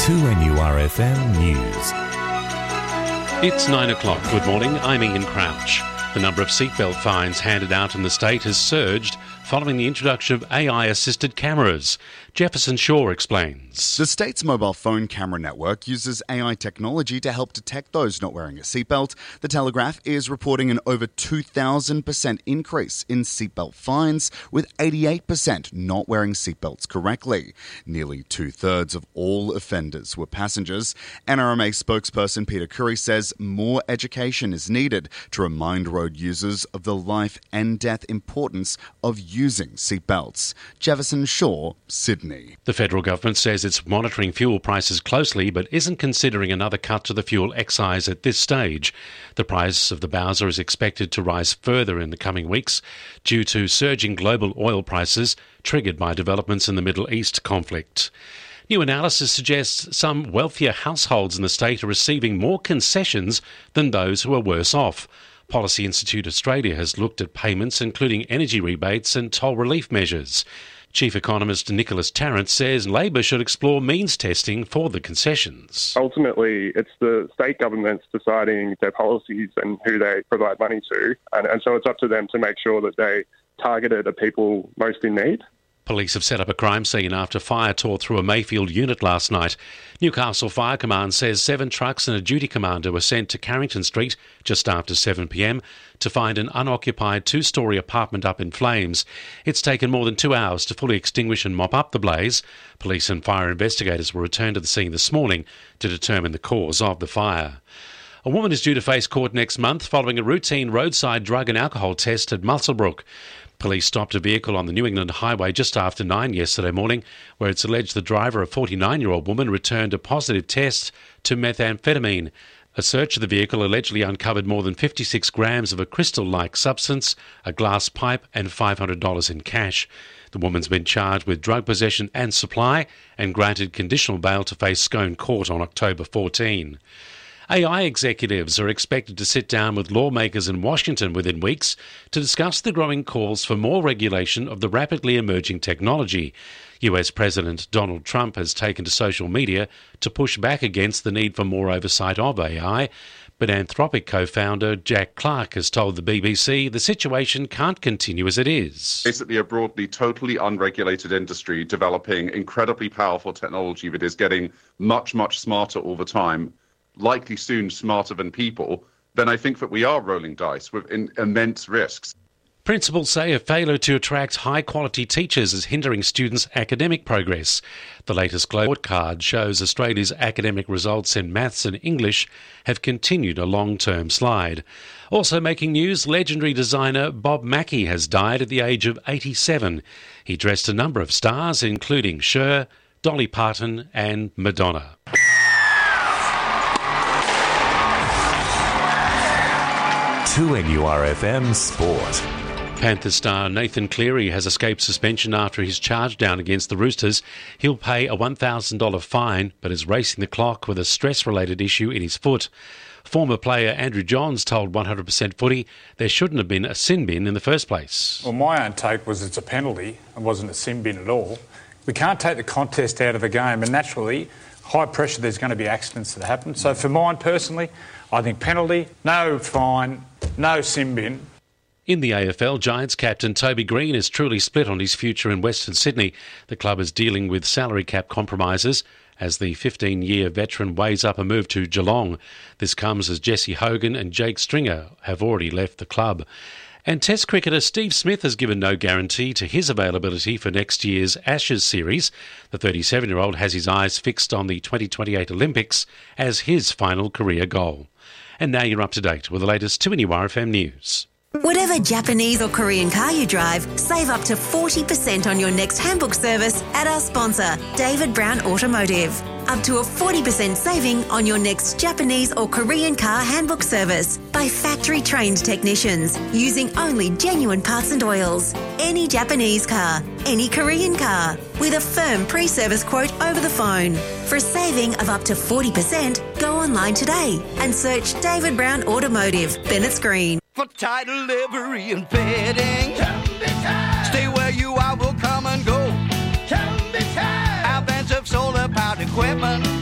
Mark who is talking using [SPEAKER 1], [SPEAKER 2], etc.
[SPEAKER 1] 2NURFM News.
[SPEAKER 2] It's 9 o'clock. Good morning. I'm Ian Crouch. The number of seatbelt fines handed out in the state has surged following the introduction of AI-assisted cameras. Jefferson Shaw explains.
[SPEAKER 3] The state's mobile phone camera network uses AI technology to help detect those not wearing a seatbelt. The Telegraph is reporting an over 2,000% increase in seatbelt fines, with 88% not wearing seatbelts correctly. Nearly two-thirds of all offenders were passengers. NRMA spokesperson Peter Curry says more education is needed to remind road users of the life and death importance of using seatbelts. Jefferson Shaw, Sydney.
[SPEAKER 2] The federal government says it's monitoring fuel prices closely but isn't considering another cut to the fuel excise at this stage. The price of the Bowser is expected to rise further in the coming weeks due to surging global oil prices triggered by developments in the Middle East conflict. New analysis suggests some wealthier households in the state are receiving more concessions than those who are worse off. Policy Institute Australia has looked at payments including energy rebates and toll relief measures. Chief Economist Nicholas Tarrant says Labor should explore means testing for the concessions.
[SPEAKER 4] Ultimately, it's the state governments deciding their policies and who they provide money to, and so it's up to them to make sure that they target it at people most in need.
[SPEAKER 2] Police have set up a crime scene after fire tore through a Mayfield unit last night. Newcastle Fire Command says 7 trucks and a duty commander were sent to Carrington Street just after 7 p.m. to find an unoccupied 2-storey apartment up in flames. It's taken more than 2 hours to fully extinguish and mop up the blaze. Police and fire investigators will return to the scene this morning to determine the cause of the fire. A woman is due to face court next month following a routine roadside drug and alcohol test at Muswellbrook. Police stopped a vehicle on the New England Highway just after 9 yesterday morning, where it's alleged the driver, a 49-year-old woman, returned a positive test to methamphetamine. A search of the vehicle allegedly uncovered more than 56 grams of a crystal-like substance, a glass pipe and $500 in cash. The woman's been charged with drug possession and supply and granted conditional bail to face Scone Court on October 14. AI executives are expected to sit down with lawmakers in Washington within weeks to discuss the growing calls for more regulation of the rapidly emerging technology. US President Donald Trump has taken to social media to push back against the need for more oversight of AI, but Anthropic co-founder Jack Clark has told the BBC the situation can't continue as it is.
[SPEAKER 5] Basically a broadly totally unregulated industry developing incredibly powerful technology that is getting much, much smarter all the time, likely soon smarter than people, then I think that we are rolling dice with immense risks.
[SPEAKER 2] Principals say a failure to attract high-quality teachers is hindering students' academic progress. The latest Global Card shows Australia's academic results in maths and English have continued a long-term slide. Also making news, legendary designer Bob Mackie has died at the age of 87. He dressed a number of stars, including Cher, Dolly Parton and Madonna.
[SPEAKER 1] To NURFM Sport.
[SPEAKER 2] Panthers star Nathan Cleary has escaped suspension after his charge down against the Roosters. He'll pay a $1,000 fine, but is racing the clock with a stress-related issue in his foot. Former player Andrew Johns told 100% Footy there shouldn't have been a sin bin in the first place.
[SPEAKER 6] Well, my own take was it's a penalty. It wasn't a sin bin at all. We can't take the contest out of the game, and naturally, high pressure, there's going to be accidents that happen. So for mine personally, I think penalty, no fine, no sin bin.
[SPEAKER 2] In the AFL, Giants captain Toby Green is truly split on his future in Western Sydney. The club is dealing with salary cap compromises as the 15-year veteran weighs up a move to Geelong. This comes as Jesse Hogan and Jake Stringer have already left the club. And Test cricketer Steve Smith has given no guarantee to his availability for next year's Ashes series. The 37-year-old has his eyes fixed on the 2028 Olympics as his final career goal. And now you're up to date with the latest 2NURFM news.
[SPEAKER 7] Whatever Japanese or Korean car you drive, save up to 40% on your next handbook service at our sponsor, David Brown Automotive. Up to a 40% saving on your next Japanese or Korean car handbook service by factory-trained technicians using only genuine parts and oils. Any Japanese car, any Korean car, with a firm pre-service quote over the phone. For a saving of up to 40%, go online today and search David Brown Automotive, Bennett's Green.
[SPEAKER 8] For title, livery and bedding, stay where you are, we'll come and go. Our vans of solar-powered equipment